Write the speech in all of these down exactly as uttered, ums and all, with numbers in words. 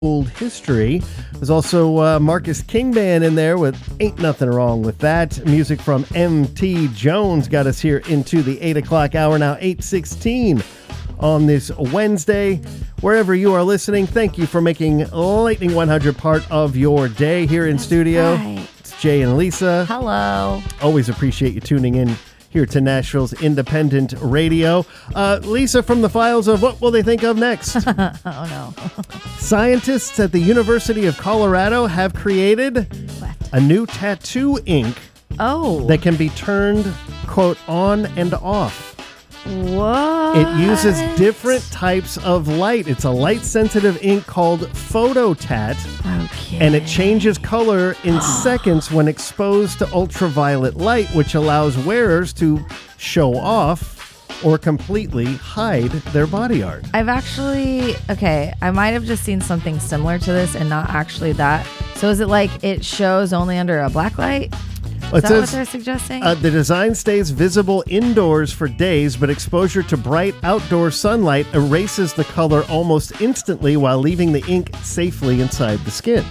old history. There's also uh, Marcus King Band in there with Ain't Nothing Wrong With That. Music from M T Jones got us here into the eight o'clock hour now, eight sixteen on this Wednesday. Wherever you are listening, thank you for making Lightning one hundred part of your day here in That's studio. Right. It's Jay and Lisa. Hello. Always appreciate you tuning in here to Nashville's independent radio. Uh, Lisa, from the files of What Will They Think of Next? Oh, no. Scientists at the University of Colorado have created What? a new tattoo ink Oh. that can be turned, quote, on and off. What? It uses different types of light. It's a light-sensitive ink called Phototat, Okay. and it changes color in seconds when exposed to ultraviolet light, which allows wearers to show off or completely hide their body art. I've actually, okay, I might have just seen something similar to this and not actually that. So is it like it shows only under a black light? Is It that says, what they're suggesting? Uh, the design stays visible indoors for days, but exposure to bright outdoor sunlight erases the color almost instantly while leaving the ink safely inside the skin.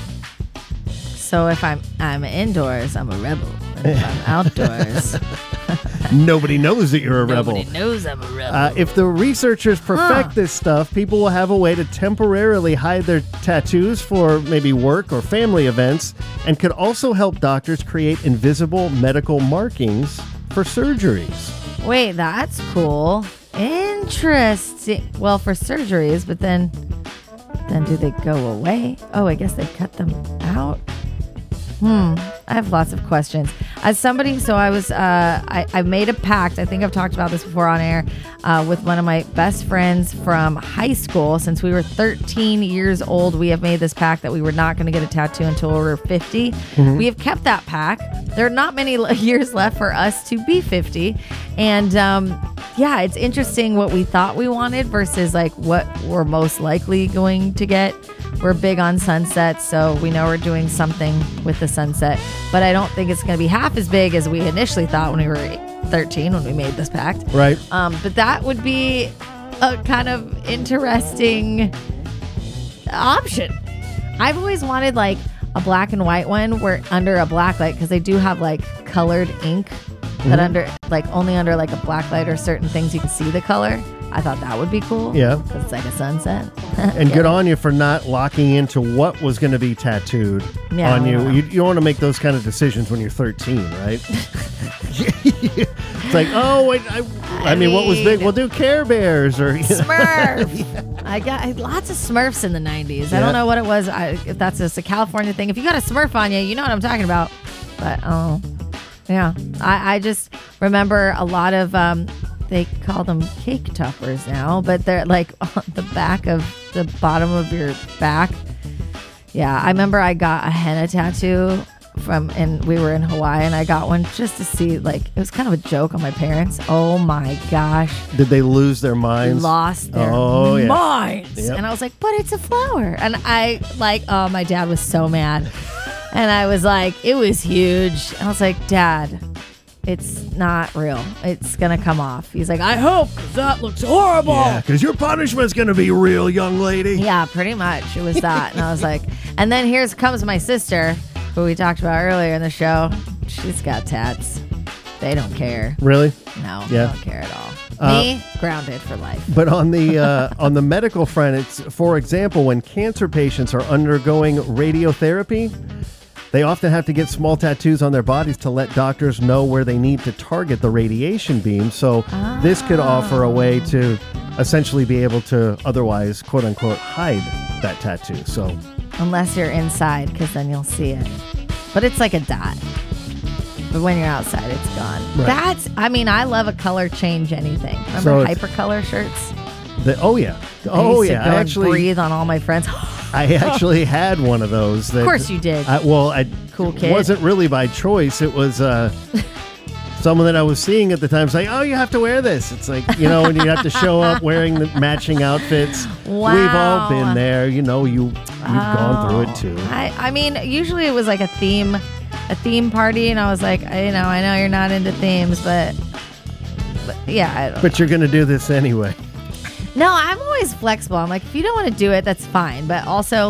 so if I'm I'm indoors, I'm a rebel. And if I'm outdoors, Nobody knows that you're a rebel. nobody knows I'm a rebel. Uh, if the researchers perfect Huh. this stuff, people will have a way to temporarily hide their tattoos for maybe work or family events, and could also help doctors create invisible medical markings for surgeries. Wait, that's cool. Interesting. Well, for surgeries, but then then do they go away? Oh, I guess they cut them out. Hmm. I have lots of questions. As somebody, so I was, uh, I, I made a pact. I think I've talked about this before on air uh, with one of my best friends from high school. Since we were thirteen years old, we have made this pact that we were not going to get a tattoo until we were fifty. We have kept that pact. There are not many le- years left for us to be fifty. And um, yeah, it's interesting what we thought we wanted versus like what we're most likely going to get. We're big on sunsets, so we know we're doing something with the sunset. But I don't think it's going to be half as big as we initially thought when we were thirteen, when we made this pact. Right. Um, but that would be a kind of interesting option. I've always wanted like a black and white one where under a black light, because they do have like colored ink that under like only under like a black light or certain things you can see the color. I thought that would be cool. Yeah. Because it's like a sunset. And good on you for not locking into what was going to be tattooed Yeah, on I you. know. You, you don't want to make those kind of decisions when you're thirteen, right? It's like, oh, wait, I, I, I mean, what was big? mean- We'll do Care Bears or Smurf. I got I- lots of Smurfs in the nineties. I Yeah. don't know what it was. I, if that's just a California thing. If you got a Smurf on you, you know what I'm talking about. But oh, yeah. I, I just remember a lot of um, they call them cake toppers now, but they're like on the back of the bottom of your back. Yeah, I remember I got a henna tattoo from, and we were in Hawaii, and I got one just to see, like, it was kind of a joke on my parents. Oh my gosh. did they lose their minds? Lost their Oh, yeah. minds. Yep. And I was like, but it's a flower. And I, like, oh, my dad was so mad. And I was like, it was huge. I was like, Dad, it's not real. It's going to come off. He's like, I hope, 'cause that looks horrible. Yeah, because your punishment's going to be real, young lady. Yeah, pretty much. It was that. And I was like, and then here comes my sister, who we talked about earlier in the show. She's got tats. They don't care. Really? No, Yeah. they don't care at all. Uh, Me, grounded for life. But on the uh, on the medical front, it's, for example, when cancer patients are undergoing radiotherapy, they often have to get small tattoos on their bodies to let doctors know where they need to target the radiation beam. So this could offer a way to essentially be able to otherwise, quote unquote, hide that tattoo. So Unless you're inside, because then you'll see it. But it's like a dot. But when you're outside, it's gone. Right. That's, I mean, I love a color change anything. Remember So it's- hypercolor shirts? the, oh yeah, I oh used to yeah. go I and actually, breathe on all my friends. I actually had one of those. That, Of course you did. I, well, I Cool kid. wasn't really by choice. It was uh, someone that I was seeing at the time saying, "Oh, you have to wear this." It's like, you know, when you have to show up wearing the matching outfits. Wow. We've all been there. You know, you you've gone through it too. I, I mean, usually it was like a theme, a theme party, and I was like, I, you know, I know you're not into themes, but, but yeah, I don't But you're going to do this anyway. No, I'm always flexible. I'm like, if you don't want to do it, that's fine. But also,